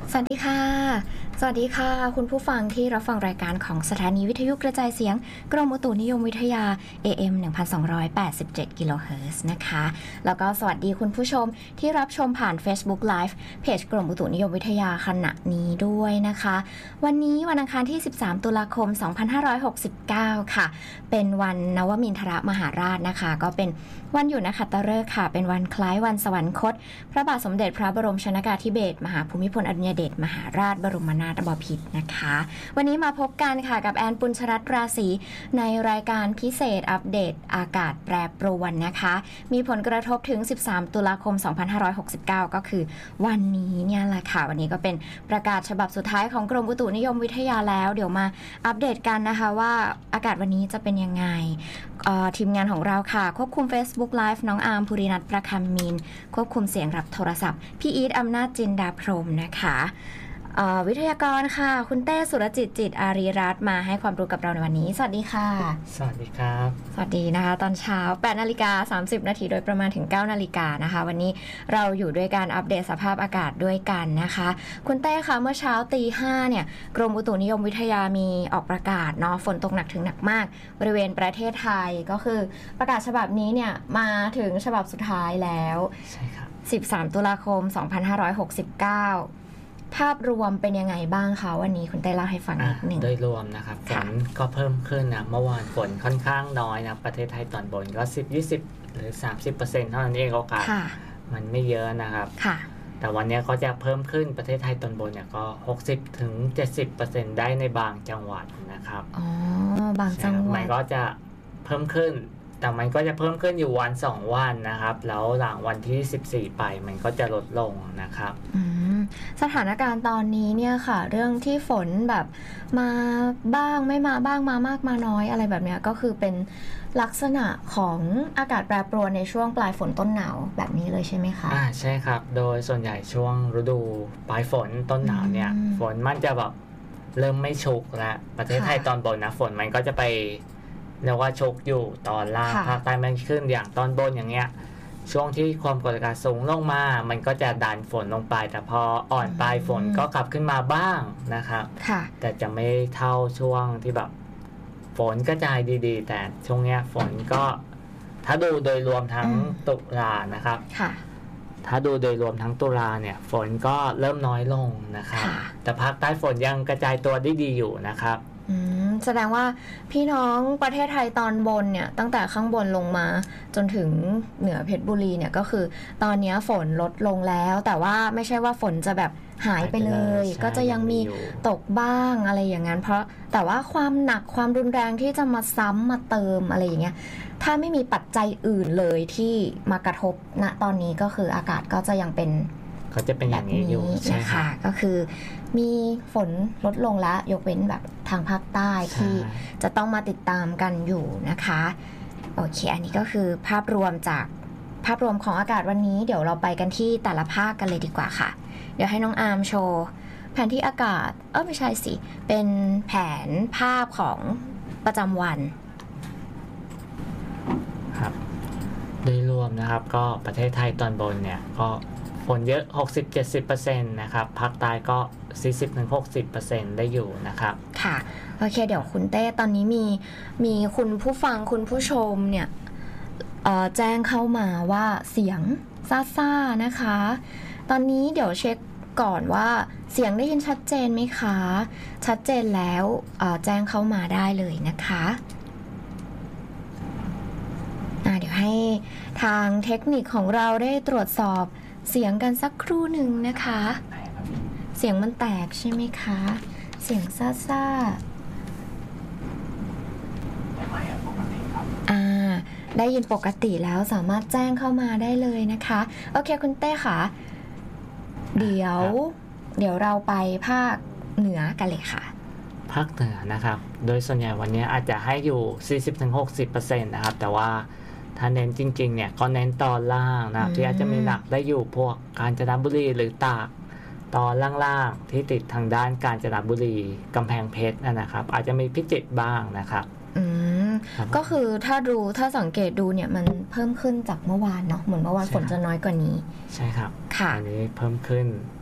สวัสดีค่ะสวัสดีค่ะคุณผู้ฟังที่รับฟังรายการของสถานีวิทยุกระจายเสียงกรมอุตุนิยมวิทยา AM 1287 กิโลเฮิรตซ์นะคะแล้วก็สวัสดีคุณผู้ชมที่รับชมผ่าน Facebook Live เพจกรมอุตุนิยมวิทยาขณะนี้ด้วยนะคะวันนี้วันอังคารที่13ตุลาคม2569ค่ะเป็นวันนวมินทรมหาราชนะคะก็เป็นวันหยุดนักขัตฤกษ์ค่ะเป็นวันคล้ายวันสวรรคตพระบาทสมเด็จพระบรมชนกาธิเบศรมหาภูมิพลอดุลยเดชมหาราชบรมนาถบพิตรนะคะวันนี้มาพบกันค่ะกับแอนปุญชรัตน์ราศีในรายการพิเศษอัปเดตอากาศแปรปรวนนะคะมีผลกระทบถึง13ตุลาคม2569ก็คือวันนี้เนี่ยแหละค่ะวันนี้ก็เป็นประกาศฉบับสุดท้ายของกรมอุตุนิยมวิทยาแล้วเดี๋ยวมาอัปเดตกันนะคะว่าอากาศวันนี้จะเป็นยังไงทีมงานของเราค่ะควบคุม Facebook Live น้องอาร์มภูรินัทประคำมีนควบคุมเสียงรับโทรศัพท์พี่อีทอำนาจจินดาพรหมนะคะวิทยากรค่ะคุณเต้สุรจิตจิตอารีรัตน์มาให้ความรู้กับเราในวันนี้สวัสดีค่ะสวัสดีครับสวัสดีนะคะตอนเช้า 8:30 น.โดยประมาณถึง 9 นาฬิกานะคะวันนี้เราอยู่ด้วยการอัปเดตสภาพอากาศด้วยกันนะคะคุณเต้คะเมื่อเช้า 5:00 เนี่ยกรมอุตุนิยมวิทยามีออกประกาศเนาะฝนตกหนักถึงหนักมากบริเวณประเทศไทยก็คือประกาศฉบับนี้เนี่ยมาถึงฉบับสุดท้ายแล้วใช่ครับ 13ตุลาคม2569ภาพรวมเป็นยังไงบ้างคะวันนี้คุณเต้เล่าให้ฟังนิดนึงโดยรวมนะครับฝนก็เพิ่มขึ้นนะเมื่อวานฝนค่อนข้างน้อยนะประเทศไทยตอนบนก็10-20หรือ 30% เท่านั้นเองโอกาสมันไม่เยอะนะครับแต่วันนี้ก็จะเพิ่มขึ้นประเทศไทยตอนบนเนี่ยก็ 60-70% ได้ในบางจังหวัดนะครับอ๋อบางจังหวัดมันก็จะเพิ่มขึ้นแต่มันก็จะเพิ่มขึ้นอยู่วัน2วันนะครับแล้วหลังวันที่14ไปมันก็จะลดลงนะครับสถานการณ์ตอนนี้เนี่ยค่ะเรื่องที่ฝนแบบมาบ้างไม่มาบ้างมามากมาน้อยอะไรแบบเนี้ยก็คือเป็นลักษณะของอากาศแปรปรวนในช่วงปลายฝนต้นหนาวแบบนี้เลยใช่ไหมคะใช่ครับโดยส่วนใหญ่ช่วงฤดูปลายฝนต้นหนาวเนี่ยฝนมันจะแบบเริ่มไม่ชุกแล้วประเทศไทยตอนบนนะฝนมันก็จะไปเรียกว่าชุกอยู่ตอนล่างภาคใต้มันขึ้นอย่างตอนบนอย่างเงี้ยช่วงที่ความกดอากาศสูงลงมามันก็จะดันฝนลงไปแต่พออ่อนปลายฝนก็กลับขึ้นมาบ้างนะครับแต่จะไม่เท่าช่วงที่แบบฝนกระจายดีๆแต่ช่วงเนี้ยฝนก็ถ้าดูโดยรวมทั้งตุลานะครับถ้าดูโดยรวมทั้งตุลาเนี่ยฝนก็เริ่มน้อยลงนะครับแต่ภาคใต้ฝนยังกระจายตัวได้ดีอยู่นะครับแสดงว่าพี่น้องประเทศไทยตอนบนเนี่ยตั้งแต่ข้างบนลงมาจนถึงเหนือเพชรบุรีเนี่ยก็คือตอนนี้ฝนลดลงแล้วแต่ว่าไม่ใช่ว่าฝนจะแบบหายไปเลยก็จะยังมีตกบ้างอะไรอย่างนั้นเพราะแต่ว่าความหนักความรุนแรงที่จะมาซ้ำมาเติมอะไรอย่างเงี้ยถ้าไม่มีปัจจัยอื่นเลยที่มากระทบณตอนนี้ก็คืออากาศก็จะยังเป็นก็จะเป็นอย่างนี้อยู่ใช่ค่ะก็คือมีฝนลดลงแล้วยกเว้นแบบทางภาคใต้ที่จะต้องมาติดตามกันอยู่นะคะโอเคอันนี้ก็คือภาพรวมจากภาพรวมของอากาศวันนี้เดี๋ยวเราไปกันที่แต่ละภาคกันเลยดีกว่าค่ะเดี๋ยวให้น้องอาร์มโชว์แผนที่อากาศไม่ใช่สิเป็นแผนภาพของประจำวันครับโดยรวมนะครับก็ประเทศไทยตอนบนเนี่ยก็ฝนเยอะ 60-70% นะครับภาคใต้ก็ 40-60% ได้อยู่นะครับค่ะโอเคเดี๋ยวคุณเต้ตอนนี้มีคุณผู้ฟังคุณผู้ชมเนี่ยแจ้งเข้ามาว่าเสียงซ่าๆนะคะตอนนี้เดี๋ยวเช็คก่อนว่าเสียงได้ยินชัดเจนไหมคะชัดเจนแล้วแจ้งเข้ามาได้เลยนะคะเดี๋ยวให้ทางเทคนิคของเราได้ตรวจสอบเสียงกันสักครู่หนึ่งนะคะเสียงมันแตกใช่ไหมคะเสียงซ่าได้ยินปกติแล้วสามารถแจ้งเข้ามาได้เลยนะคะโอเคคุณเต้ค่ะเดี๋ยวเราไปภาคเหนือกันเลยค่ะภาคเหนือนะครับโดยส่วนใหญ่วันนี้อาจจะให้อยู่ 40-60% นะครับแต่ว่าถ้าเน้นจริงๆเนี่ยก็เน้นตอนล่างนะที่อาจจะมีหนักได้อยู่พวกกาญจนบุรีหรือตากตอนล่างๆที่ติดทางด้านกาญจนบุรีกำแพงเพชรนะครับอาจจะมีพิจิตรบ้างนะครับก็คือถ้าสังเกตดูเนี่ยมันเพิ่มขึ้นจากเมื่อวานเนาะเหมือนเมื่อวานฝนจะน้อยกว่านี้ใช่ครับค่ะอันนี้เพิ่มขึ้น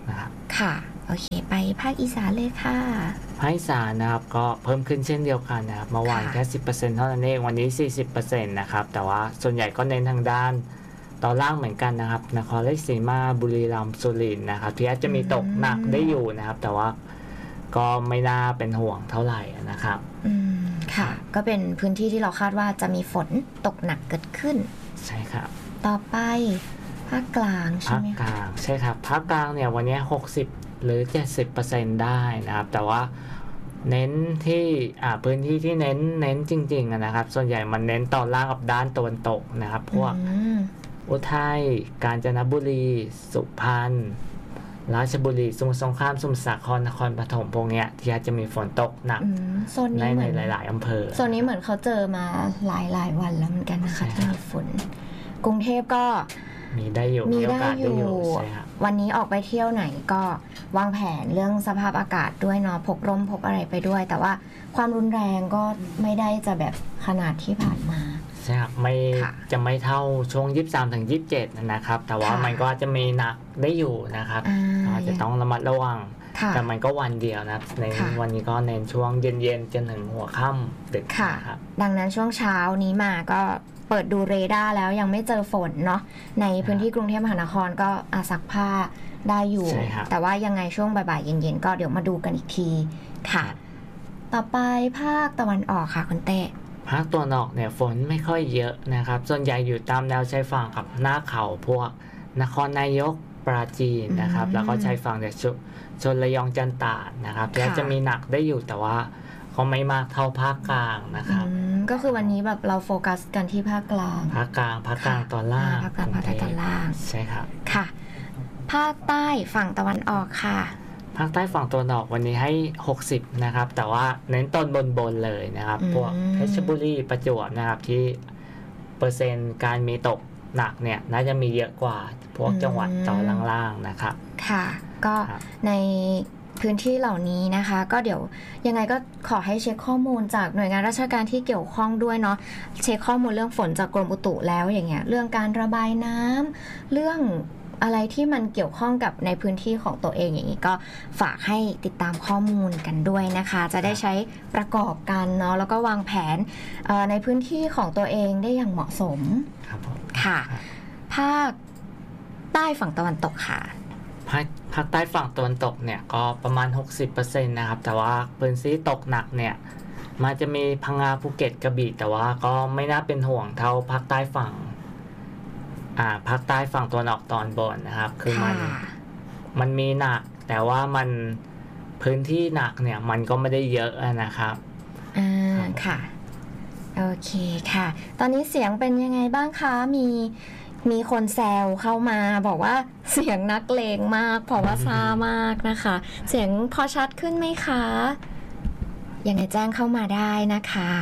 นะครับค่ะโอเคไปภาคอีสานเลยค่ะภาคอีสานนะครับก็เพิ่มขึ้นเช่นเดียวกันนะครับเมื่อวานแค่ 10% เท่านั้นเองวันนี้ 40% นะครับแต่ว่าส่วนใหญ่ก็เน้นทางด้านตอนล่างเหมือนกันนะครับนครราชสีมาบุรีรัมย์สุรินทร์นะครับที่อาจจะมีตกหนักได้อยู่นะครับแต่ว่าก็ไม่น่าเป็นห่วงเท่าไหร่นะครับค่ะก็เป็นพื้นที่ที่เราคาดว่าจะมีฝนตกหนักเกิดขึ้นใช่ครับต่อไปภาคกลางใช่ไหมภาคกลางใช่ครับภาคกลางเนี่ยวันนี้60หรือ 70% ได้นะครับแต่ว่าเน้นที่พื้นที่ที่เน้นจริงๆนะครับส่วนใหญ่มันเน้นตอนล่างกับด้านตะวันตกนะครับพวกอุทัยกาญจนบุรีสุพรรณราชบุรีสมุทรสงครามสมุทรสาครนครปฐมพวกเนี้ยที่อาจจะมีฝนตกหนักในหลายๆอำเภอโซนนี้เหมือนเขาเจอมาหลายวันแล้วเหมือนกันนะคะที่มีฝนกรุงเทพก็มีได้อยู่มีโอกาสได้อยู่วันนี้ออกไปเที่ยวไหนก็วางแผนเรื่องสภาพอากาศด้วยเนาะพกร่มพกอะไรไปด้วยแต่ว่าความรุนแรงก็ไม่ได้จะแบบขนาดที่ผ่านมาใช่ครับจะไม่เท่าช่วง23 ถึง 27นะครับแต่ว่ามันก็จะมีหนักได้อยู่นะครับอาจจะต้องระมัดระวังแต่มันก็วันเดียวนะในวันนี้ก็เน้นช่วงเย็นๆจนถึงหัวค่ำดึกครับดังนั้นช่วงเช้านี้มาก็เปิดดูเรดาร์แล้วยังไม่เจอฝนเนาะในพื้นที่กรุงเทพมหานครก็ซักผ้าได้อยู่แต่ว่ายังไงช่วงบ่ายๆเย็นๆก็เดี๋ยวมาดูกันอีกทีค่ะต่อไปภาคตะวันออกค่ะคุณเต้ภาคตะวันออกเนี่ยฝนไม่ค่อยเยอะนะครับส่วนใหญ่อยู่ตามแนวชายฝั่งกับหน้าเขาพวกนครนายกปราจีนนะครับแล้วก็ชายฝั่งเนี่ยชลระยองจันตาดนะครับที่จะมีหนักได้อยู่แต่ว่าเขาไม่มากเท่าภาคกลางนะครับก็คือวันนี้แบบเราโฟกัสกันที่ภาคกลางภาคกลางตอนล่างภาคกลางตอนล่างใช่ครับค่ะภาคใต้ฝั่งตะวันออกค่ะภาคใต้ฝั่งตะวันออกวันนี้ให้60นะครับแต่ว่าเน้นตอนบนเลยนะครับพวกเพชรบุรีประจวบนะครับที่เปอร์เซ็นต์การมีตกหนักเนี่ยน่าจะมีเยอะกว่าพวกจังหวัดตอนล่างๆนะครับค่ะก็ในพื้นที่เหล่านี้นะคะก็เดี๋ยวยังไงก็ขอให้เช็คข้อมูลจากหน่วยงานราชการที่เกี่ยวข้องด้วยเนาะเช็คข้อมูลเรื่องฝนจากกรมอุตุแล้วอย่างเงี้ยเรื่องการระบายน้ำเรื่องอะไรที่มันเกี่ยวข้องกับในพื้นที่ของตัวเองอย่างนี้ก็ฝากให้ติดตามข้อมูลกันด้วยนะคะจะได้ใช้ประกอบกันเนาะแล้วก็วางแผนในพื้นที่ของตัวเองได้อย่างเหมาะสมค่ะภาคใต้ฝั่งตะวันตกค่ะภาคใต้ฝั่งตะวันตกเนี่ยก็ประมาณ 60% นะครับแต่ว่าพื้นที่ตกหนักเนี่ยมันจะมีพังงาภูเก็ตกระบี่แต่ว่าก็ไม่น่าเป็นห่วงเท่าภาคใต้ฝั่งภาคใต้ฝั่งตะวันออกตอนบนนะครับคือมันมีหนักแต่ว่ามันพื้นที่หนักเนี่ยมันก็ไม่ได้เยอะนะครับค่ะโอเคค่ะตอนนี้เสียงเป็นยังไงบ้างคะมีคนแซวเข้ามาบอกว่าเสียงนักเลงมากเพราะว่าซ่ามากนะคะเสียงพอชัดขึ้นไหมคะยังไงแจ้งเข้ามาได้นะคะ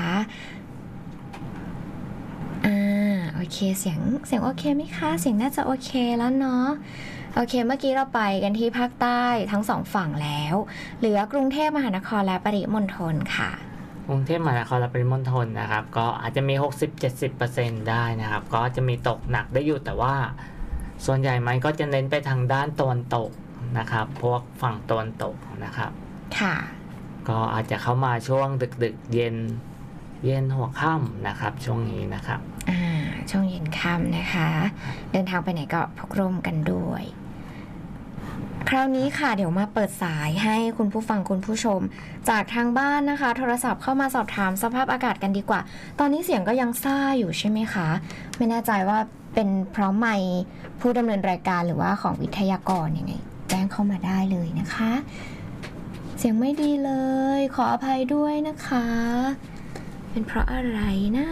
โอเคเสียงโอเคไหมคะเสียงน่าจะโอเคแล้วเนาะโอเคเมื่อกี้เราไปกันที่ภาคใต้ทั้งสองฝั่งแล้วเหลือกรุงเทพมหานครและปริมณฑลค่ะกรุงเทพมหานครและปริมณฑลนะครับก็อาจจะมี 60-70% ได้นะครับก็จะมีตกหนักได้อยู่แต่ว่าส่วนใหญ่มันก็จะเน้นไปทางด้านตะวันตกนะครับพวกฝั่งตะวันตกนะครับค่ะก็อาจจะเข้ามาช่วงดึกเย็นหัวค่ำนะครับช่วงนี้นะครับช่วงเย็นค่ำนะคะเดินทางไปไหนก็พกร่มกันด้วยคราวนี้ค่ะเดี๋ยวมาเปิดสายให้คุณผู้ฟังคุณผู้ชมจากทางบ้านนะคะโทรศัพท์เข้ามาสอบถามสภาพอากาศกันดีกว่าตอนนี้เสียงก็ยังซ่าอยู่ใช่ไหมคะไม่แน่ใจว่าเป็นเพราะไมค์ผู้ดำเนินรายการหรือว่าของวิทยากรยังไงแจ้งเข้ามาได้เลยนะคะเสียงไม่ดีเลยขออภัยด้วยนะคะเป็นเพราะอะไรนะ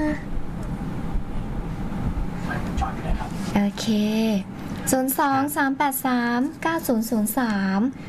โอเค02-383-9003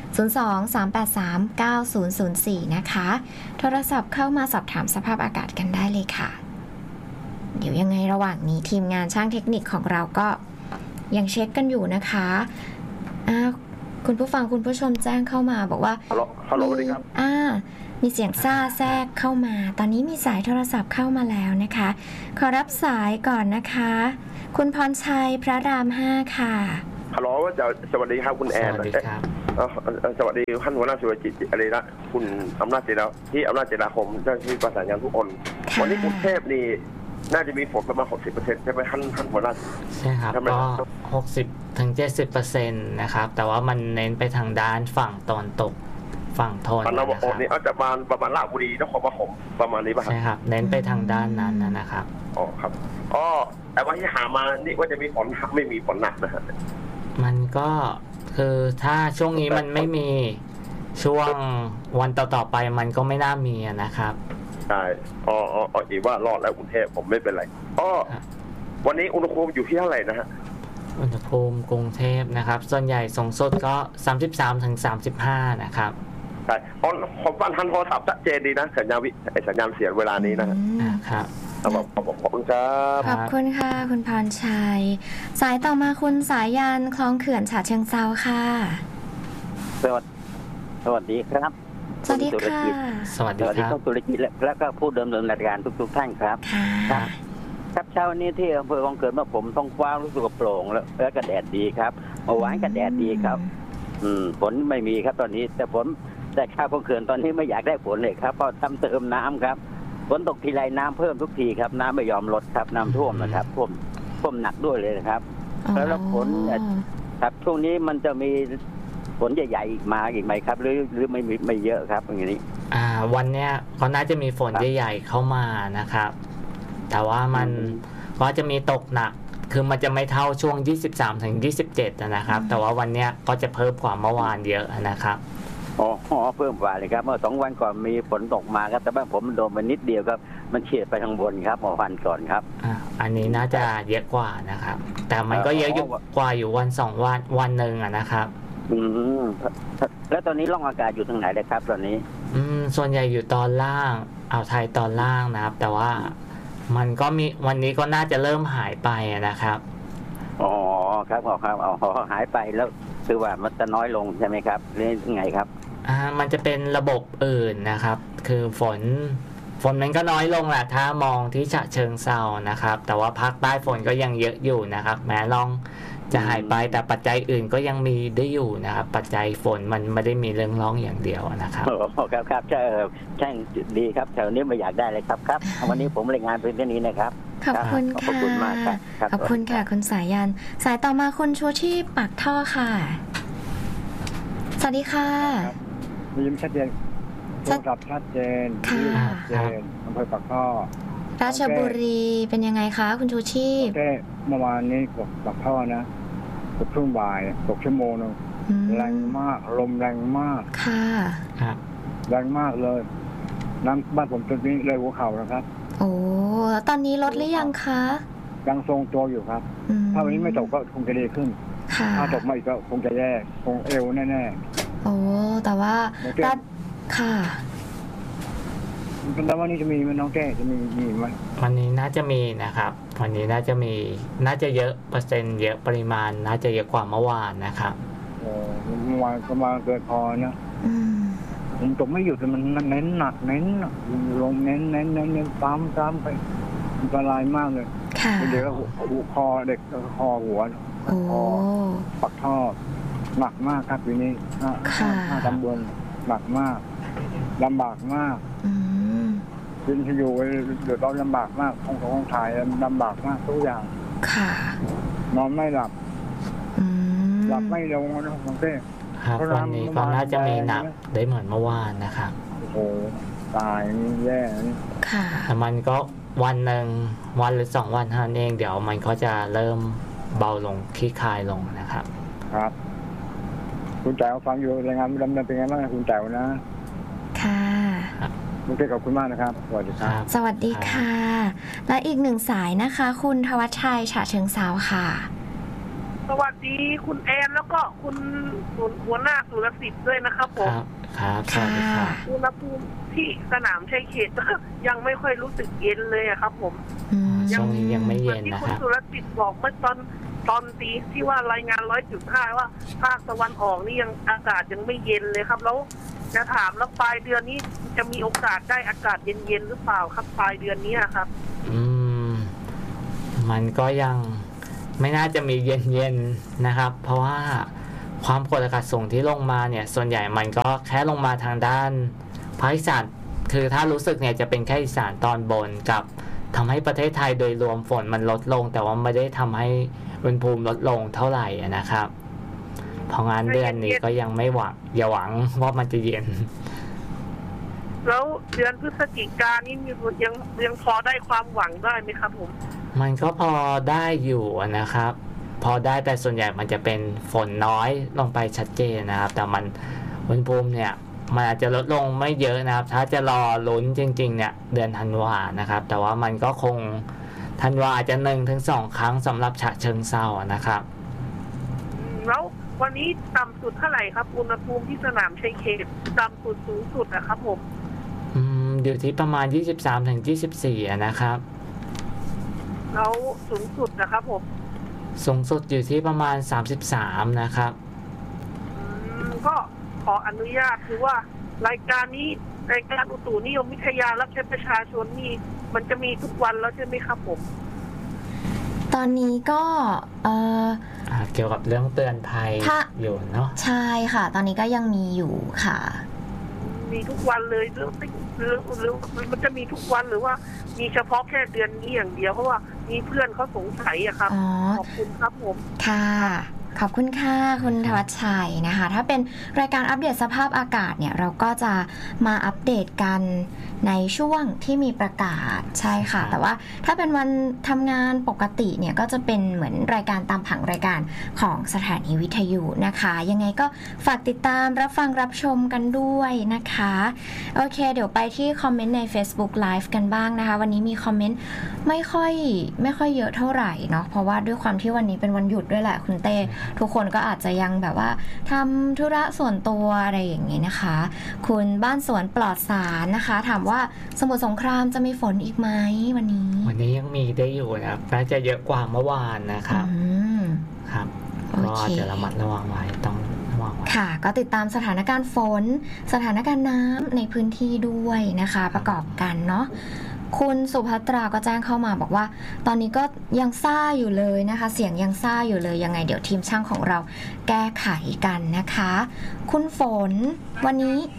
02-383-9004 นะคะโทรศัพท์เข้ามาสอบถามสภาพอากาศกันได้เลยค่ะเดี๋ยวยังไงระหว่างนี้ทีมงานช่างเทคนิคของเราก็ยังเช็คกันอยู่นะคะคุณผู้ฟังคุณผู้ชมแจ้งเข้ามาบอกว่าฮัลโหลสวัสดีครับมีเสียงซ่าแทรกเข้ามาตอนนี้มีสายโทรศัพท์เข้ามาแล้วนะคะขอรับสายก่อนนะคะคุณพรชัยพระราม5ค่ะฮัลโหลสวัสดีครับคุณแอนสวัสดีครับสวัสดีท่านหัวหน้าสุรจิตอะไรนะคุณอำนาจเจราที่อำนาจเจราคมเจ้าหน้าที่ประสานงานทุกคนวันนี้กรุงเทพนี่น่าจะมีฝนประมาณ 60% ใช่ไหมท่านหัวหน้าใช่ครับก็60-70%นะครับ แต่ว่ามันเน้นไปทางด้านฝั่งตะวันตกฝั่งทนนะครับนี่อาจจะประมาณราชบุรีนครปฐมประมาณนี้ป่ะใช่ครับเน้นไปทางด้านนั้นนะครับอ๋อครับแต่ว่าที่หามานี่ว่าจะมีฝนไม่มีฝนหนักนะฮะมันก็คือถ้าช่วงนี้มันไม่มีช่วงวันต่อๆไปมันก็ไม่น่ามีนะครับใช่อีกว่ารอดแล้วกรุงเทพผมไม่เป็นไรวันนี้อุณหภูมิอยู่ที่เท่าไหร่นะฮะอุณหภูมิกรุงเทพนะครับส่วนใหญ่สูงสุดก็ 33-35 นะครับใช่ผมฟังทันโทรศัพท์ชัดเจนดีนะสัญญาณเสียงเวลานี้นะครับขอบคุณครับขอบคุณค่ะคุณพรชัยสายต่อมาคุณสายันคลองเขื่อนฉะเชิงเทราค่ะสวัสดีครับสวัสดีค่ะสวัสดีครับตุรกีแล้วก็ผู้ดำเนินรายการทุกท่านครับครับเช้าวันนี้ที่อำเภอคลองเขื่อนเมื่อผมท้องฟ้ารู้สึกโปร่งแล้วก็แดดดีครับเมื่อวานก็แดดดีครับฝนไม่มีครับตอนนี้แต่ข้าวคลองเขื่อนตอนนี้ไม่อยากได้ฝนเลยครับเพราะทำเติมน้ำครับฝนตกทีไรน้ำเพิ่มทุกทีครับน้ำไม่ยอมลดครับน้ำท่วมนะครับท่วมหนักด้วยเลยนะครับแล้วฝนครับช่วงนี้มันจะมีฝนใหญ่ๆอีกมาอีกไหมครับหรือไม่เยอะครับอย่างนี้วันเนี้ยก็น่าจะมีฝนใหญ่ๆเข้ามานะครับแต่ว่ามันก็จะมีตกหนักคือมันจะไม่เท่าช่วง 23-27 นะครับแต่ว่าวันเนี้ยก็จะเพิ่มกว่าเมื่อวานเยอะนะครับเพิ่มกว่าเลยครับเมื่อ2 วันก่อนมีฝนตกมาครับแต่บ้านผมโดนไปนิดเดียวครับมันเฉียดไปทางบนครับเมื่อวันก่อนครับอันนี้น่าจะเยอะกว่านะครับแต่มันก็เยอะกว่าอยู่วันหนึ่งนะครับแล้วตอนนี้ร่องอากาศอยู่ทางไหนเลยครับตอนนี้ส่วนใหญ่อยู่ตอนล่างอ่าวไทยตอนล่างนะครับแต่ว่ามันก็มีวันนี้ก็น่าจะเริ่มหายไปนะครับครับหายไปแล้วคือว่ามันจะน้อยลงใช่ไหมครับหรือไงครับมันจะเป็นระบบอื่นนะครับคือฝนมันก็น้อยลงแหละถ้ามองที่ฉะเชิงเทรานะครับแต่ว่าภาคใต้ฝนก็ยังเยอะอยู่นะครับแม้ลองจะหายไปแต่ปัจจัยอื่นก็ยังมีได้อยู่นะครับปัจจัยฝนมันไม่ได้มีเรื่องร้องอย่างเดียวนะครับครับใช่ดีครับแถวนี้ไม่อยากได้เลยครับวันนี้ผมรายงานเพียงเท่านี้นะครับขอบคุณค่ะขอบคุณมากครับขอบคุณค่ะคุณสายันสายต่อมาคุณชูชีพปากท่อค่ะสวัสดีค่ะยิ้มชัดเจนโทรศัพท์ชัดเจนชัดเจนอำเภอปากท่อราชบุรีเป็นยังไงคะคุณชูชีพเมื่อวานนี้ปากท่อนะตกช่วงบ่ายตกชั่วโมงนึงแรงมากลมแรงมากค่ะแรงมากเลยน้ำบ้านผมตรงนี้เลยหัวเข่านะครับโอ้แล้วตอนนี้ลดหรือยังคะยังทรงตัวอยู่ครับถ้าวันนี้ไม่ตกก็คงจะดีขึ้นถ้าตกมาอีกก็คงจะแย่คงเอวแน่ๆโอ้แต่ว่าค่ะแล้ววันนี้จะมีน้องแก้จะมีไหมวันนี้น่าจะมีนะครับวันนี้น่าจะเยอะเปอร์เซ็นต์เยอะปริมาณน่าจะเยอะกว่าเมื่อวานนะครับเมื่อวานประมาณเกินพอนะผมตกไม่หยุดมันเน้นหนักเน้นลงเน้นซ้ำไปอันตรายมากเลยเด็กก็หูคอเด็กคอหัวคอปักท่อหนักมากครับปีนี้5 ตำบลหนักมากลำบากมากกินอยู่เดือดร้อนลำบากมากของถ่ายลำบากมากทุกอย่างนอนไม่หลับไม่ลงนะน้องเต้ครับวันนี้ก็น่าจะมีหนักได้เหมือนเมื่อวานนะครับโอ้ตายนี่แย่แต่มันก็วันหนึ่งวันหรือ2 วันเท่านั้นเองเดี๋ยวมันก็จะเริ่มเบาลงคลี่คลายลงนะครับครับคุณแจ๋วฟังอยู่รายงานดำเนินเป็นไงบ้างคุณแจ๋วนะค่ะโอเคขอบคุณมากนะครับสวัสดีครับสวัสดีค่ะและอีกหนึ่งสายนะคะคุณธวัชชัยฉะเชิงเทราค่ะสวัสดีคุณแอนแล้วก็คุณหัวหน้าสุรสิทธิ์ด้วยนะครับผมครับสวัสดีค่ะอุณหภูมิที่สนามชัยเขตยังไม่ค่อยรู้สึกเย็นเลยครับผมยังไม่เย็นนะครับที่คุณสุรสิทธิ์บอกเมื่อตอนตีที่ว่ารายงาน 100.5 ว่าภาคตะวันออกนี่ยังอากาศยังไม่เย็นเลยครับแล้วจะถามแล้วปลายเดือนนี้จะมีโอกาสได้อากาศเย็นๆหรือเปล่าครับปลายเดือนนี้ครับมันก็ไม่น่าจะมีเย็นๆนะครับเพราะว่าความกดอากาศสูงที่ลงมาเนี่ยส่วนใหญ่มันก็แค่ลงมาทางด้านภาคอีสานคือถ้ารู้สึกเนี่ยจะเป็นแค่อีสานตอนบนกับทำให้ประเทศไทยโดยรวมฝนมันลดลงแต่ว่าไม่ได้ทำให้อุณหภูมิลดลงเท่าไหร่นะครับเพราะงั้นเดือนนี้ก็ยังไม่หวังอย่าหวังว่ามันจะเย็นแล้วเดือนพฤศจิกายนนี่ยังพอได้ความหวังได้ไหมครับผมมันก็พอได้อยู่นะครับพอได้แต่ส่วนใหญ่มันจะเป็นฝนน้อยลงไปชัดเจนนะครับแต่มันอุณหภูมิเนี่ยมันอาจจะลดลงไม่เยอะนะครับถ้าจะรอลุ้นจริงๆเนี่ยเดือนธันวานะครับแต่ว่ามันก็คงธันวาอาจจะ 1-2 ครั้งสำหรับฉะเชิงเทรานะครับแล้ววันนี้ต่ำสุดเท่าไหร่ครับอุณหภูมิที่สนามชัยเขตต่ำสุดสูงสุดนะครับผมอยู่ที่ประมาณ 23-24 นะครับแล้วสูงสุดนะครับผมสูงสุดอยู่ที่ประมาณ33นะครับก็ขออนุญาตคือว่ารายการนี้รายการอุตุนิยมวิทยารับใช้ประชาชนนี่มันจะมีทุกวันแล้วใช่ไหมครับผมตอนนี้ก็เกี่ยวกับเรื่องเตือนภัยอยู่เนาะใช่ค่ะตอนนี้ก็ยังมีอยู่ค่ะมีทุกวันเลยหรือมันจะมีทุกวันหรือว่ามีเฉพาะแค่เดือนนี้อย่างเดียวเพราะว่ามีเพื่อนเขาสงสัยอะครับขอบคุณครับผมค่ะขอบคุณค่ะคุณธวัชชัยนะคะถ้าเป็นรายการอัปเดตสภาพอากาศเนี่ยเราก็จะมาอัปเดตกันในช่วงที่มีประกาศใช่ค่ะแต่ว่าถ้าเป็นวันทำงานปกติเนี่ยก็จะเป็นเหมือนรายการตามผังรายการของสถานีวิทยุนะคะยังไงก็ฝากติดตามรับฟังรับชมกันด้วยนะคะโอเคเดี๋ยวไปที่คอมเมนต์ใน Facebook Live กันบ้างนะคะวันนี้มีคอมเมนต์ไม่ค่อยเยอะเท่าไหร่เนาะเพราะว่าด้วยความที่วันนี้เป็นวันหยุดด้วยแหละคุณเต้ทุกคนก็อาจจะยังแบบว่าทำธุระส่วนตัวอะไรอย่างนี้นะคะคุณบ้านสวนปลอดสารนะคะถามว่าสมุทรสงครามจะมีฝนอีกไหมวันนี้ยังมีได้อยู่นะครับน่าจะเยอะกว่าเมื่อวานนะครับครับก็อาจจะระมัดระวังไว้ต้องระวังไว้ค่ะก็ติดตามสถานการณ์ฝนสถานการณ์น้ำในพื้นที่ด้วยนะคะประกอบกันเนาะคุณสุภัตราก็แจ้งเข้ามาบอกว่าตอนนี้ก็ยังซ่าอยู่เลยนะคะเสียงยังซ่าอยู่เลยยังไงเดี๋ยวทีมช่างของเราแก้ไขกันนะคะคุณฝนวัน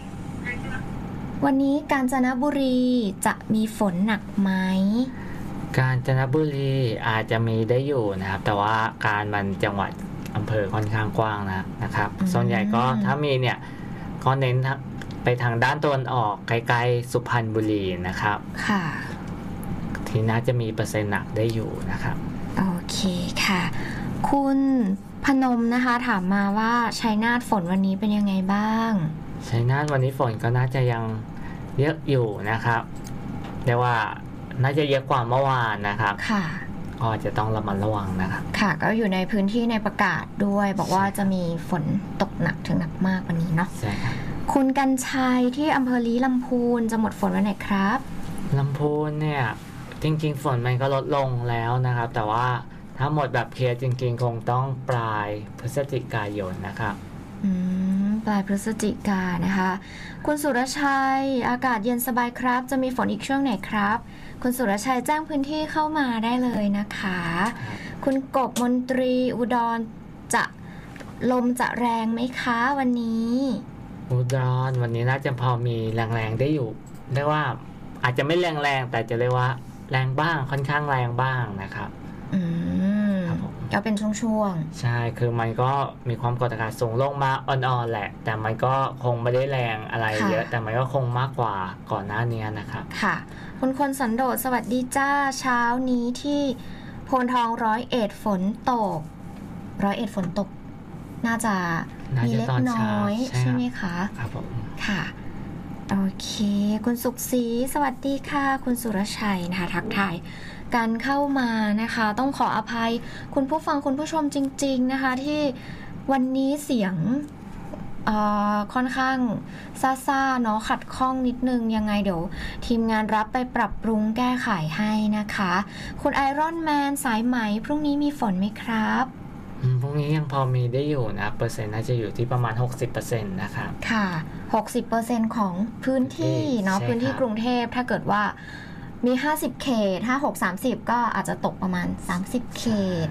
นี้กาญจนบุรีจะมีฝนหนักไหมกาญจนบุรีอาจจะมีได้อยู่นะครับแต่ว่าการมันจังหวัดอำเภอค่อนข้างกว้างนะครับส่วนใหญ่ก็ถ้ามีเนี่ยก็เน้นไปทางด้านตะวันออกใกล้ๆสุพรรณบุรีนะครับค่ะที่น่าจะมีเปอร์เซ็นต์หนักได้อยู่นะครับโอเคค่ะคุณพนมนะคะถามมาว่าชัยนาทฝนวันนี้เป็นยังไงบ้างชัยนาทวันนี้ฝนก็น่าจะยังเยอะอยู่นะครับแต่ว่าน่าจะเยอะกว่าเมื่อวานนะครับค่ะก็จะต้องระมัดระวังนะครับค่ะก็อยู่ในพื้นที่ในประกาศด้วยบอกว่าจะมีฝนตกหนักถึงหนักมากวันนี้เนาะใช่ครับคุณกัญชัยที่อำเภอลี้ลำพูนจะหมดฝนวันไหนครับลำพูนเนี่ยจริงๆฝนมันก็ลดลงแล้วนะครับแต่ว่าถ้าหมดแบบเคลียร์จริงๆคงต้องปลายพฤศจิกายนนะครับปลายพฤศจิกายนนะคะคุณสุรชัยอากาศเย็นสบายครับจะมีฝนอีกช่วงไหนครับคุณสุรชัยแจ้งพื้นที่เข้ามาได้เลยนะคะคุณกบมนตรีอุดรลมจะแรงไหมคะวันนี้อุดรวันนี้น่าจะพอมีแรงๆได้อยู่เรียกว่าอาจจะไม่แรงๆแต่จะเรียกว่าแรงบ้างค่อนข้างแรงบ้างนะครับก็เป็นช่วงๆใช่คือมันก็มีความกดอากาศสูงลงมาอ่อนๆแหละแต่มันก็คงไม่ได้แรงอะไรเยอะแต่มันก็คงมากกว่าก่อนหน้านี้นะครับค่ะคุณคนสันโดษสวัสดีจ้าเช้านี้ที่โพนทอง101ฝนตก101ฝนตกน่าจะมีเล็กน้อยใช่ไหมคะครับผมค่ะโอเคคุณสุขศรีสวัสดีค่ะคุณสุรชัยนะคะทักทายการเข้ามานะคะต้องขออภัยคุณผู้ฟังคุณผู้ชมจริงๆนะคะที่วันนี้เสียงค่อนข้างซ่าๆเนาะขัดข้องนิดนึงยังไงเดี๋ยวทีมงานรับไปปรับปรุงแก้ไขให้นะคะคุณไอรอนแมนสายไหมพรุ่งนี้มีฝนไหมครับพรุ่งนี้ยังพอมีได้อยู่นะเปอร์เซ็นต์น่าจะอยู่ที่ประมาณ 60% นะครับค่ะ 60% ของพื้นที่เนาะพื้นที่กรุงเทพถ้าเกิดว่ามี50เขต56 30ก็อาจจะตกประมาณ30เขต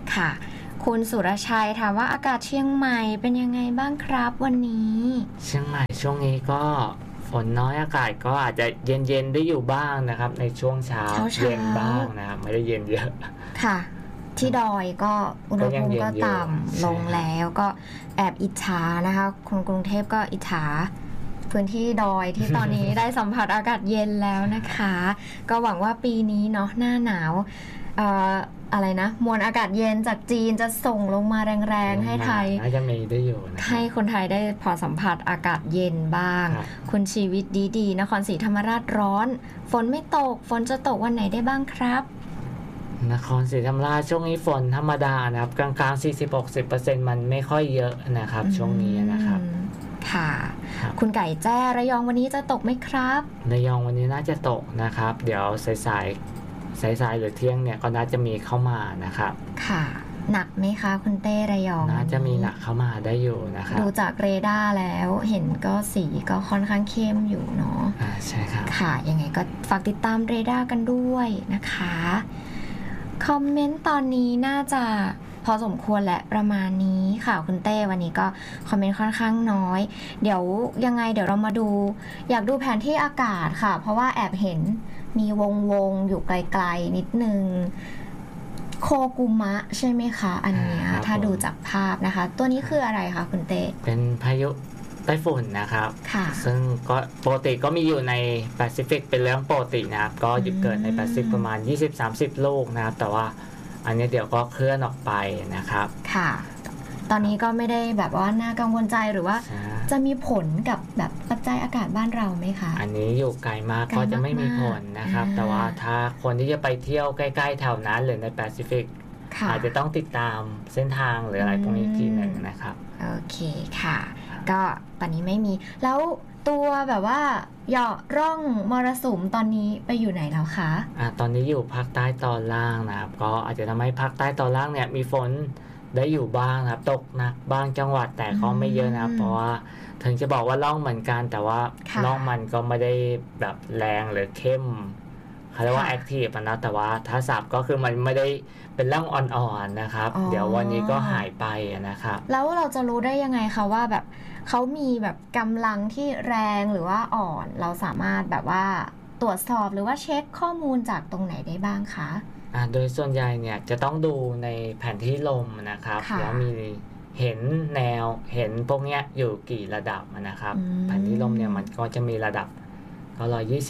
ค่ะคุณสุรชัยถามว่าอากาศเชียงใหม่เป็นยังไงบ้างครับวันนี้เชียงใหม่ช่วงนี้ก็ฝนน้อยอากาศก็อาจจะเย็นๆได้อยู่บ้างนะครับในช่วงเช้าเย็นบ้างนะครับไม่ได้เย็นเยอะค่ะที่ดอยก็อุณหภูมิก็ต่ำลงแล้วก็แอบอิจฉานะคะคนกรุงเทพก็อิจฉาพื้นที่ดอยที่ตอนนี้ ได้สัมผัสอากาศเย็นแล้วนะคะก็หวังว่าปีนี้เนาะหน้าหนาวอะไรนะมวลอากาศเย็นจากจีนจะส่งลงมาแรงๆให้ไทยน่าจะมีได้อยู่นะให้คนไทยได้พอสัมผัสอากาศเย็นบ้างคุณชีวิตดีๆนครศรีธรรมราชร้อนฝนไม่ตกฝนจะตกวันไหนได้บ้างครับนครศรีธรรมราชช่วงนี้ฝนธรรมดานะครับกลางๆ 40-60% มันไม่ค่อยเยอะนะครับช่วงนี้นะครับค่ะคุณไก่แจ้ระยองวันนี้จะตกไหมครับระยองวันนี้น่าจะตกนะครับเดี๋ยวสายหรือเที่ยงเนี่ยก็น่าจะมีเข้ามานะครับค่ะหนักไหมคะคุณเต้ระยองน่าจะมีหนักเข้ามาได้อยู่นะครับดูจากเรดาร์แล้วเห็นก็สีก็ค่อนข้างเข้มอยู่เนาะใช่ครับค่ะยังไงก็ฝากติดตามเรดาร์กันด้วยนะคะคอมเมนต์ตอนนี้น่าจะพอสมควรแหละประมาณนี้ค่ะคุณเต้วันนี้ก็คอมเมนต์ค่อนข้างน้อยเดี๋ยวยังไงเดี๋ยวเรามาดูอยากดูแผนที่อากาศค่ะเพราะว่าแอบเห็นมีวงอยู่ไกลๆนิดนึงโคกุมะใช่ไหมคะอันเนี้ยถ้าดูจากภาพนะคะตัวนี้คืออะไรคะคุณเต้เป็นพายุไต้ฝุ่นนะครับซึ่งก็ปกติก็มีอยู่ในแปซิฟิกเป็นเรื่องปกตินะครับก็เกิดในแปซิฟิกประมาณ 20-30 ลูกนะครับแต่ว่าอันนี้เดี๋ยวก็เคลื่อนออกไปนะครับค่ะตอนนี้ก็ไม่ได้แบบว่าน่ากังวลใจหรือว่าจะมีผลกับแบบปัจจัยอากาศบ้านเราไหมคะอันนี้อยู่ไกลมากก็จะไม่มีผลนะครับแต่ว่าถ้าคนที่จะไปเที่ยวใกล้ๆแถวนั้นหรือในแปซิฟิกอาจจะต้องติดตามเส้นทางหรืออะไรพวกนี้ทีหนึ่งนะครับโอเคค่ะก็ตอนนี้ไม่มีแล้วตัวแบบว่าเหยาะร่องมรสุมตอนนี้ไปอยู่ไหนแล้วคะตอนนี้อยู่ภาคใต้ตอนล่างนะครับก็อาจจะทำให้ภาคใต้ตอนล่างเนี่ยมีฝนได้อยู่บ้างครับตกหนักบางจังหวัดแต่ก็ไม่เยอะนะครับเพราะว่าถึงจะบอกว่าร่องเหมือนกันแต่ว่าร่องมันก็ไม่ได้แบบแรงหรือเข้มเขาเรียกว่าแอคทีฟนะแต่ว่าถ้าสับก็คือมันไม่ได้เป็นร่องอ่อนๆนะครับเดี๋ยววันนี้ก็หายไปนะครับแล้วเราจะรู้ได้ยังไงคะว่าแบบเขามีแบบกำลังที่แรงหรือว่าอ่อนเราสามารถแบบว่าตรวจสอบหรือว่าเช็คข้อมูลจากตรงไหนได้บ้างคะโดยส่วนใหญ่เนี่ยจะต้องดูในแผนที่ลมนะครับแล้วมีเห็นแนวเห็นพวกเนี้ยอยู่กี่ระดับนะครับแผนที่ลมเนี่ยมันก็จะมีระดับก็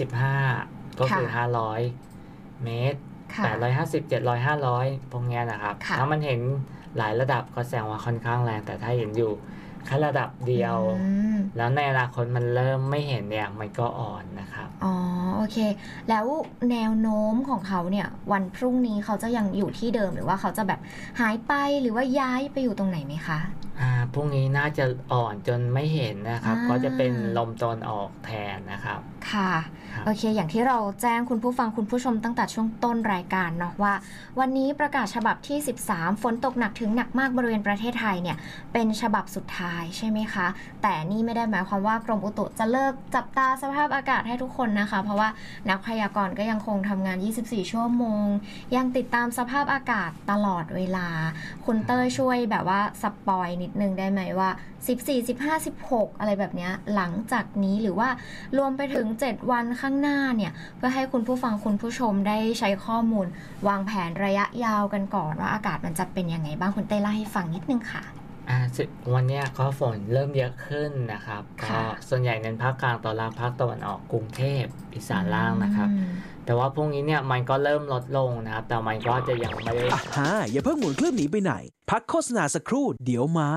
125ก็คือ500เมตร850 700 500พวกเนี้ยนะครับถ้ามันเห็นหลายระดับก็แสดงว่าค่อนข้างแรงแต่ถ้าเห็นอยู่แค่ระดับเดียวแล้วในอนาคตมันเริ่มไม่เห็นเนี่ยมันก็อ่อนนะครับอ๋อโอเคแล้วแนวโน้มของเขาเนี่ยวันพรุ่งนี้เขาจะยังอยู่ที่เดิมหรือว่าเขาจะแบบหายไปหรือว่าย้ายไปอยู่ตรงไหนไหมคะพรุ่งนี้น่าจะอ่อนจนไม่เห็นนะครับก็จะเป็นลมตะวันออกแทนนะครับค่ะโอเคอย่างที่เราแจ้งคุณผู้ฟังคุณผู้ชมตั้งแต่ช่วงต้นรายการเนาะว่าวันนี้ประกาศฉบับที่13ฝนตกหนักถึงหนักมากบริเวณประเทศไทยเนี่ยเป็นฉบับสุดท้ายใช่ไหมคะแต่นี่ไม่ได้หมายความว่ากรมอุตุจะเลิกจับตาสภาพอากาศให้ทุกคนนะคะเพราะว่านักพยากรณ์ก็ยังคงทำงาน24ชั่วโมงยังติดตามสภาพอากาศตลอดเวลาคุณเต้ยช่วยแบบว่าสปอยนิดนึงได้ไหมว่า14 15 16อะไรแบบนี้หลังจากนี้หรือว่ารวมไปถึง7วันข้างหน้าเนี่ยเพื่อให้คุณผู้ฟังคุณผู้ชมได้ใช้ข้อมูลวางแผนระยะยาวกันก่อนว่าอากาศมันจะเป็นยังไงบ้างคุณเต้เล่าให้ฟังนิดนึงค่ะวันนี้ก็ฝนเริ่มเยอะขึ้นนะครับก็ส่วนใหญ่เน้นภาคกลางตอนล่างภาคตะวันออกกรุงเทพอีสานล่างนะครับแต่ว่าพรุ่งนี้เนี่ยมันก็เริ่มลดลงนะครับแต่มันก็จะยังไม่ได้อย่าเพิ่งหมุนเครื่องหนีไปไหนพักโฆษณาสักครู่เดี๋ยวมา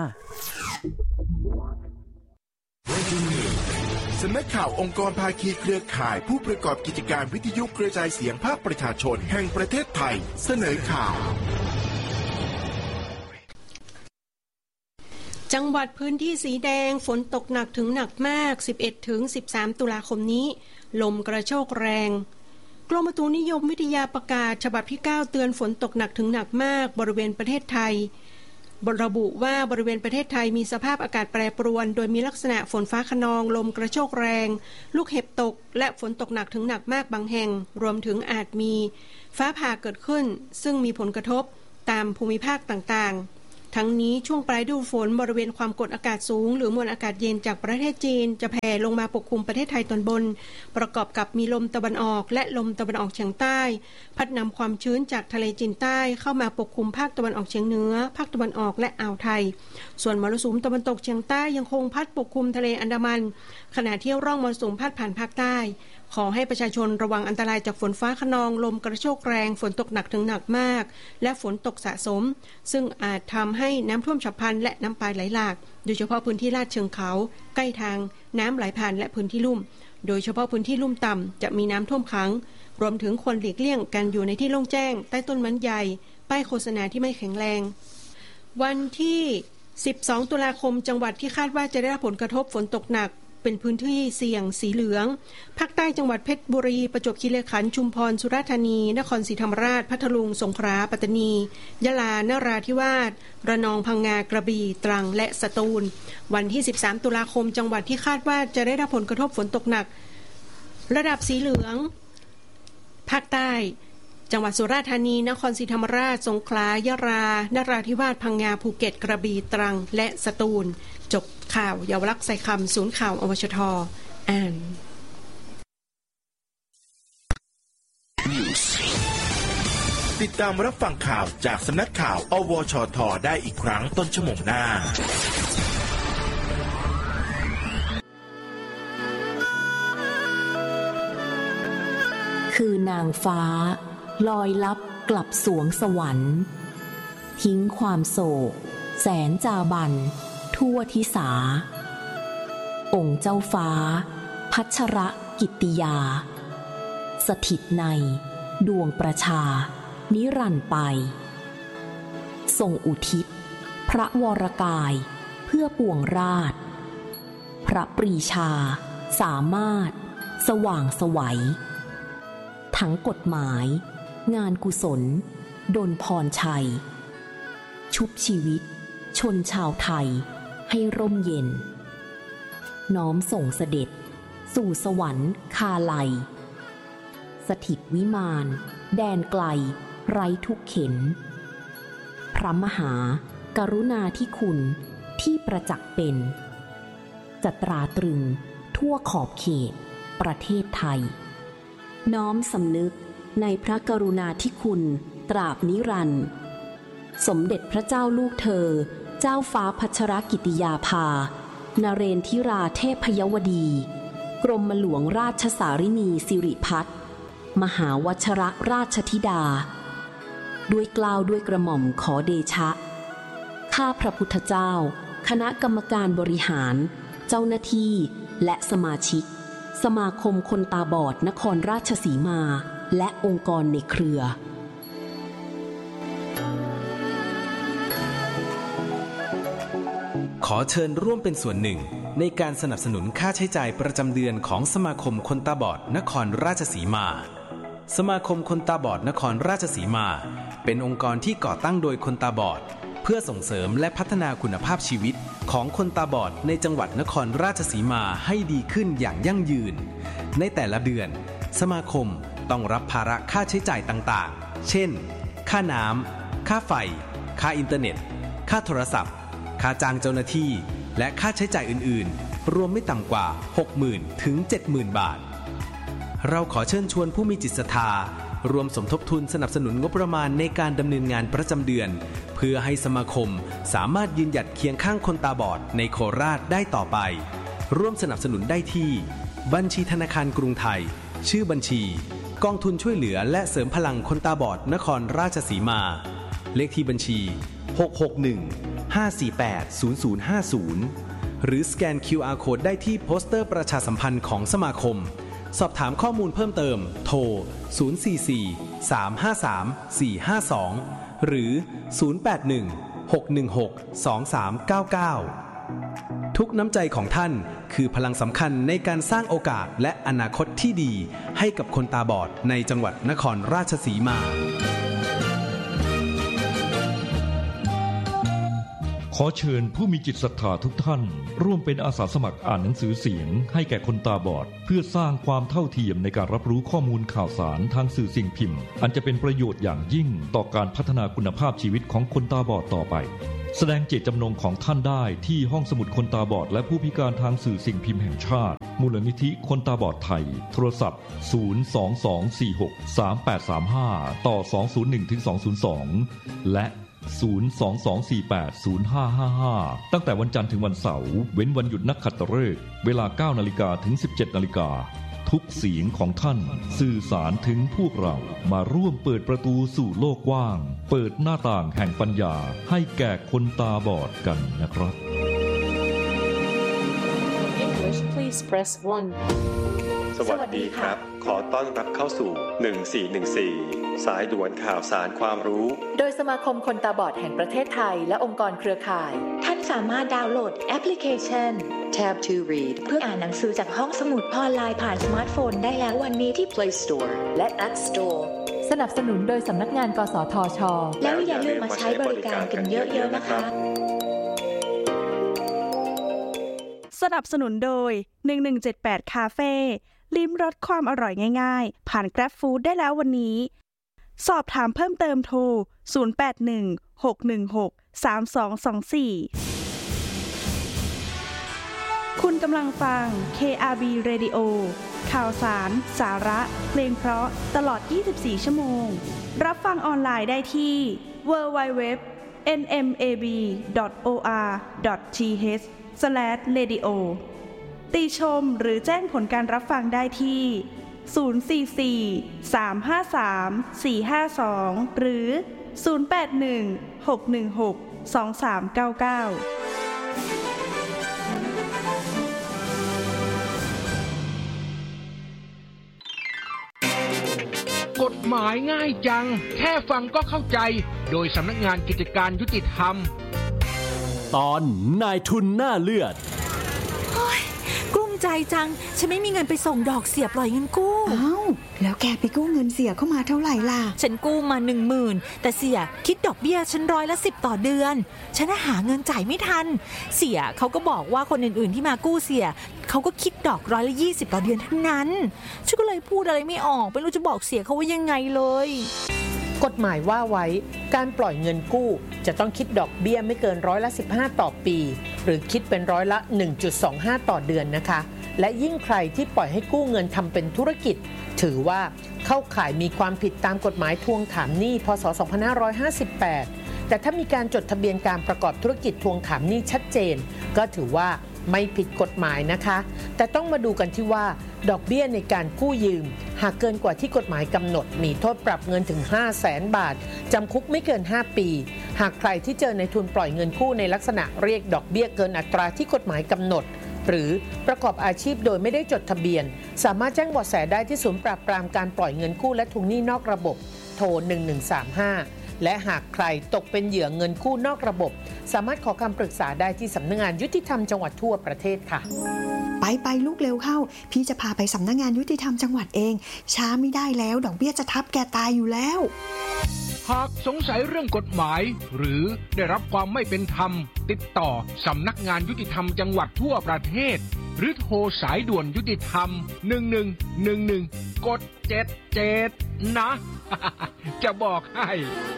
สำนักข่าวองค์กรภาคีเครือข่ายผู้ประกอบกิจการวิทยุกระจายเสียงภาคประชาชนแห่งประเทศไทยเสนอข่าวจังหวัดพื้นที่สีแดงฝนตกหนักถึงหนักมาก 11-13 ตุลาคมนี้ลมกระโชกแรงกรมอุตุนิยมวิทยาประกาศฉบับที่ 9 เตือนฝนตกหนักถึงหนักมากบริเวณประเทศไทยระบุว่าบริเวณประเทศไทยมีสภาพอากาศแปรปรวนโดยมีลักษณะฝนฟ้าคะนองลมกระโชกแรงลูกเห็บตกและฝนตกหนักถึงหนักมากบางแห่งรวมถึงอาจมีฟ้าผ่าเกิดขึ้นซึ่งมีผลกระทบตามภูมิภาคต่างๆทั้งนี้ช่วงปลายฤดูฝนบริเวณความกดอากาศสูงหรือมวลอากาศเย็นจากประเทศจีนจะแผ่ลงมาปกคลุมประเทศไทยตอนบนประกอบกับมีลมตะวันออกและลมตะวันออกเฉียงใต้พัดนำความชื้นจากทะเลจีนใต้เข้ามาปกคลุมภาคตะวันออกเฉียงเหนือภาคตะวันออกและอ่าวไทยส่วนมรสุมตะวันตกเฉียงใต้ยังคงพัดปกคลุมทะเลอันดามันขณะที่ร่องมรสุมพัดผ่านภาคใต้ขอให้ประชาชนระวังอันตรายจากฝนฟ้าคะนองลมกระโชกแรงฝนตกหนักถึงหนักมากและฝนตกสะสมซึ่งอาจทำให้น้ำท่วมฉับพลันและน้ำป่าไหลหลากโดยเฉพาะพื้นที่ลาดเชิงเขาใกล้ทางน้ำไหลผ่านและพื้นที่ลุ่มโดยเฉพาะพื้นที่ลุ่มต่ำจะมีน้ำท่วมขังรวมถึงควรหลีกเลี่ยงการอยู่ในที่โล่งแจ้งใต้ต้นไม้ใหญ่ป้ายโฆษณาที่ไม่แข็งแรงวันที่12ตุลาคมจังหวัดที่คาดว่าจะได้รับผลกระทบฝนตกหนักเป็นพื้นที่เสี่ยงสีเหลืองภาคใต้จังหวัดเพชรบุรีประจวบคีรีขันธ์ชุมพรสุราษฎร์ธานีนครศรีธรรมราชพัทลุงสงขลาปัตตานียะลานราธิวาสระนองพังงากระบี่ตรังและสตูลวันที่13ตุลาคมจังหวัดที่คาดว่าจะได้รับผลกระทบฝนตกหนักระดับสีเหลืองภาคใต้จังหวัดสุราษฎร์ธานีนครศรีธรรมราชสงขลายะลานราธิวาสพังงาภูเก็ตกระบี่ตรังและสตูลจบข่าวเยาวลักษณ์ใส่คำศูนย์ข่าวอวชท.อ่านติดตามรับฟังข่าวจากสำนักข่าวอวชท.ได้อีกครั้งต้นชั่วโมงหน้าคือนางฟ้าลอยลับกลับสวงสวรรค์ทิ้งความโศกแสนจาบันทั่วทิสาองค์เจ้าฟ้าพัชรกิตติยาสถิตในดวงประชานิรันดร์ไปทรงอุทิศพระวรกายเพื่อปวงราชพระปรีชาสามารถสว่างไสวทั้งกฎหมายงานกุศลดลพรชัยชุบชีวิตชนชาวไทยให้ร่มเย็นน้อมส่งเสด็จสู่สวรรค์คาไลสถิตวิมานแดนไกลไร้ทุกเข็ญพระมหากรุณาธิคุณที่ประจักษ์เป็นจะตราตรึงทั่วขอบเขตประเทศไทยน้อมสำนึกในพระกรุณาธิคุณตราบนิรันดร์สมเด็จพระเจ้าลูกเธอเจ้าฟ้าพัชรกิติยาภานเรนทิราเทพยวดีกรมหลวงราชสารินีสิริพัฒน์มหาวชรราชธิดาด้วยเกล้าด้วยกระหม่อมขอเดชะข้าพระพุทธเจ้าคณะกรรมการบริหารเจ้าหน้าที่และสมาชิกสมาคมคนตาบอดนครราชสีมาและองค์กรในเครือขอเชิญร่วมเป็นส่วนหนึ่งในการสนับสนุนค่าใช้จ่ายประจำเดือนของสมาคมคนตาบอดนครราชสีมาสมาคมคนตาบอดนครราชสีมาเป็นองค์กรที่ก่อตั้งโดยคนตาบอดเพื่อส่งเสริมและพัฒนาคุณภาพชีวิตของคนตาบอดในจังหวัดนครราชสีมาให้ดีขึ้นอย่างยั่งยืนในแต่ละเดือนสมาคมต้องรับภาระค่าใช้จ่ายต่างๆเช่นค่าน้ำค่าไฟค่าอินเทอร์เน็ตค่าโทรศัพท์ค่าจ้างเจ้าหน้าที่และค่าใช้จ่ายอื่นๆรวมไม่ต่ำกว่า 60,000 ถึง 70,000 บาทเราขอเชิญชวนผู้มีจิตศรัทธารวมสมทบทุนสนับสนุนงบประมาณในการดำเนินงานประจำเดือนเพื่อให้สมาคมสามารถยืนหยัดเคียงข้างคนตาบอดในโคราชได้ต่อไปร่วมสนับสนุนได้ที่บัญชีธนาคารกรุงไทยชื่อบัญชีกองทุนช่วยเหลือและเสริมพลังคนตาบอดนครราชสีมาเลขที่บัญชี661-548-0050หรือสแกน QR Code ได้ที่โปสเตอร์ประชาสัมพันธ์ของสมาคมสอบถามข้อมูลเพิ่มเติมโทร044-353-452หรือ081-616-2399ทุกน้ำใจของท่านคือพลังสำคัญในการสร้างโอกาสและอนาคตที่ดีให้กับคนตาบอดในจังหวัดนครราชสีมาขอเชิญผู้มีจิตศรัทธาทุกท่านร่วมเป็นอาสาสมัครอ่านหนังสือเสียงให้แก่คนตาบอดเพื่อสร้างความเท่าเทียมในการรับรู้ข้อมูลข่าวสารทางสื่อสิ่งพิมพ์อันจะเป็นประโยชน์อย่างยิ่งต่อการพัฒนาคุณภาพชีวิตของคนตาบอดต่อไปแสดงเจตจำนงของท่านได้ที่ห้องสมุดคนตาบอดและผู้พิการทางสื่อสิ่งพิมพ์แห่งชาติมูลนิธิคนตาบอดไทยโทรศัพท์022463835ต่อ201-202และ022480555ตั้งแต่วันจันทร์ถึงวันเสาร์เว้นวันหยุดนักขัตฤกษ์เวลา 9:00 นถึง 17:00 นทุกเสียงของท่านสื่อสารถึงพวกเรามาร่วมเปิดประตูสู่โลกกว้างเปิดหน้าต่างแห่งปัญญาให้แก่คนตาบอดกันนะครับ English please press 1 สวัสดีครับขอต้อนรับเข้าสู่1414สายด่วนข่าวสารความรู้โดยสมาคมคนตาบอดแห่งประเทศไทยและองค์กรเครือข่ายท่านสามารถดาวน์โหลดแอปพลิเคชัน Tab to Read เพื่ออ่านหนังสือจากห้องสมุดออนไลน์ผ่านสมาร์ทโฟนได้แล้ววันนี้ที่ Play Store และ App Store สนับสนุนโดยสำนักงานกสทช.แล้วอย่าลืมมาใช้บริการกันเยอะๆนะคะสนับสนุนโดย1178คาเฟ่ลิ้มรสความอร่อยง่ายๆผ่าน Grab Food ได้แล้ววันนี้สอบถามเพิ่มเติมโทร0816163224คุณกำลังฟัง KRB Radio ข่าวสารสาระเพลงเพราะตลอด24ชั่วโมงรับฟังออนไลน์ได้ที่ www.nmab.or.th/radio ติชมหรือแจ้งผลการรับฟังได้ที่044-353-452หรือ081-616-2399 กฎหมายง่ายจังแค่ฟังก็เข้าใจโดยสำนักงานกิจการยุติธรรมตอนนายทุนหน้าเลือดกลุ้มใจจังฉันไม่มีเงินไปส่งดอกเสียปล่อยเงินกู้อ้าวแล้วแกไปกู้เงินเสียเข้ามาเท่าไหร่ล่ะฉันกู้มา 10,000 แต่เสียคิดดอกเบี้ยฉัน10%ต่อเดือนฉันหาเงินจ่ายไม่ทันเสียเขาก็บอกว่าคนอื่นๆที่มากู้เสียเขาก็คิดดอก20%ต่อเดือนเท่านั้นฉันก็เลยพูดอะไรไม่ออกไม่รู้จะบอกเสียเขาว่ายังไงเลยกฎหมายว่าไว้การปล่อยเงินกู้จะต้องคิดดอกเบี้ยไม่เกิน15%ต่อปีหรือคิดเป็น1.25%ต่อเดือนนะคะและยิ่งใครที่ปล่อยให้กู้เงินทำเป็นธุรกิจถือว่าเข้าข่ายมีความผิดตามกฎหมายทวงถามหนี้พ.ศ. 2558แต่ถ้ามีการจดทะเบียนการประกอบธุรกิจทวงถามหนี้ชัดเจนก็ถือว่าไม่ผิดกฎหมายนะคะแต่ต้องมาดูกันที่ว่าดอกเบี้ยในการกู้ยืมหากเกินกว่าที่กฎหมายกำหนดมีโทษปรับเงินถึง 500,000 บาทจำคุกไม่เกิน5ปีหากใครที่เจอในทุนปล่อยเงินกู้ในลักษณะเรียกดอกเบี้ยเกินอัตราที่กฎหมายกำหนดหรือประกอบอาชีพโดยไม่ได้จดทะเบียนสามารถแจ้งเบาะแสได้ที่ศูนย์ปราบปรามการปล่อยเงินกู้และทวงหนี้นอกระบบโทร1135และหากใครตกเป็นเหยื่อเงินกู้นอกระบบสามารถขอคำปรึกษาได้ที่สำนักงานยุติธรรมจังหวัดทั่วประเทศค่ะไปลูกเร็วเข้าพี่จะพาไปสำนักงานยุติธรรมจังหวัดเองช้าไม่ได้แล้วดอกเบี้ยจะทับแกตายอยู่แล้วหากสงสัยเรื่องกฎหมายหรือได้รับความไม่เป็นธรรมติดต่อสำนักงานยุติธรรมจังหวัดทั่วประเทศหรือโทรสายด่วนยุติธรรม1111กด77นะจะบอกให้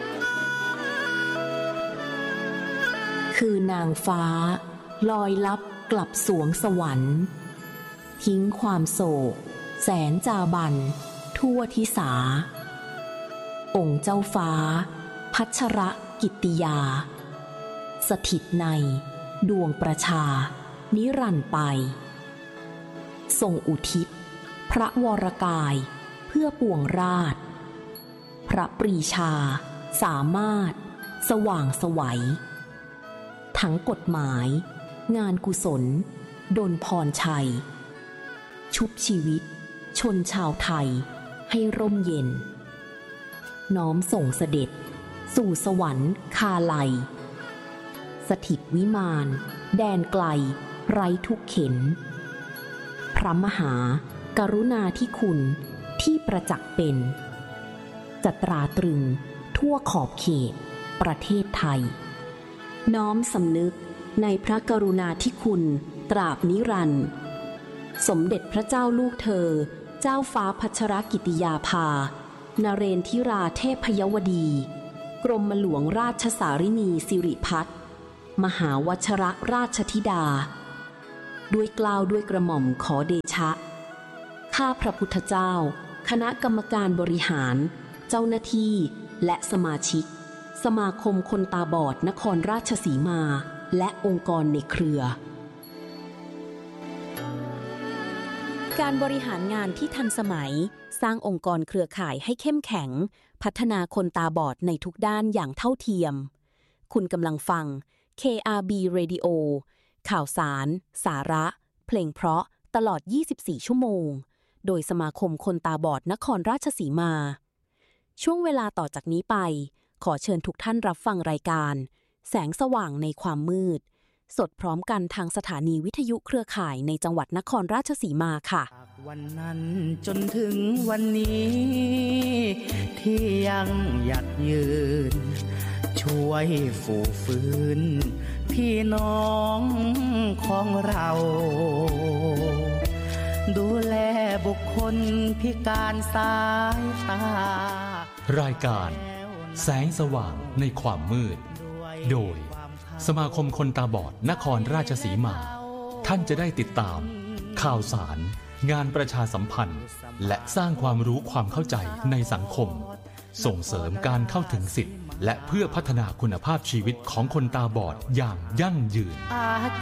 คือนางฟ้าลอยลับกลับสวงสวรรค์ทิ้งความโศกแสนจาบันทั่วทิสาองค์เจ้าฟ้าพัชรกิตติยาสถิตในดวงประชานิรันดร์ไปทรงอุทิศพระวรกายเพื่อปวงราชพระปรีชาสามารถสว่างไสวทั้งกฎหมายงานกุศลดลพรชัยชุบชีวิตชนชาวไทยให้ร่มเย็นน้อมส่งเสด็จสู่สวรรค์คาไลสถิตวิมานแดนไกลไร้ทุกเข็นพระมหากรุณาธิคุณที่ประจักษ์เป็นจะตราตรึงทั่วขอบเขตประเทศไทยน้อมสำนึกในพระกรุณาธิคุณตราบนิรันดร์สมเด็จพระเจ้าลูกเธอเจ้าฟ้าพัชรกิติยาภานเรนทิราเทพยวดีกรมหลวงราชสารินีสิริพัฒน์มหาวชรราชธิดาด้วยเกล้าด้วยกระหม่อมขอเดชะข้าพระพุทธเจ้าคณะกรรมการบริหารเจ้าหน้าที่และสมาชิกสมาคมคนตาบอดนครราชสีมาและองค์กรในเครือการบริหารงานที่ทันสมัยสร้างองค์กรเครือข่ายให้เข้มแข็งพัฒนาคนตาบอดในทุกด้านอย่างเท่าเทียมคุณกำลังฟัง KRB Radio ข่าวสารสาระเพลงเพราะตลอด24ชั่วโมงโดยสมาคมคนตาบอดนครราชสีมาช่วงเวลาต่อจากนี้ไปขอเชิญทุกท่านรับฟังรายการแสงสว่างในความมืดสดพร้อมกันทางสถานีวิทยุเครือข่ายในจังหวัดนครราชสีมาค่ะวันนั้นจนถึงวันนี้ที่ยังหยัดยืนช่วยฝูฟื้นพี่น้องของเราดูแลบุคคลพิการสายตารายการแสงสว่างในความมืดโดยสมาคมคนตาบอดนครราชสีมาท่านจะได้ติดตามข่าวสารงานประชาสัมพันธ์และสร้างความรู้ความเข้าใจในสังคมส่งเสริมการเข้าถึงสิทธิและเพื่อพัฒนาคุณภาพชีวิตของคนตาบอดอย่างยั่งยืน